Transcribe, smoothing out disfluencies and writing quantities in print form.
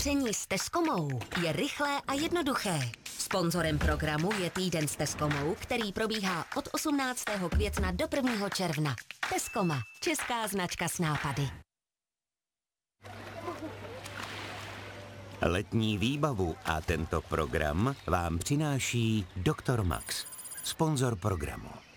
Vaření s Tescomou je rychlé a jednoduché. Sponzorem programu je Týden s Tescomou, který probíhá od 18. května do 1. června. Tescoma, česká značka s nápady. Letní výbavu a tento program vám přináší Dr. Max, sponzor programu.